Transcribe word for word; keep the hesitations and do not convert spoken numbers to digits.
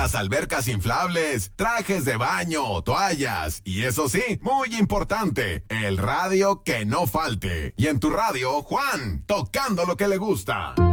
Las albercas inflables, trajes de baño, toallas y eso sí, muy importante, el radio que no falte. Y en tu radio, Juan, tocando lo que le gusta.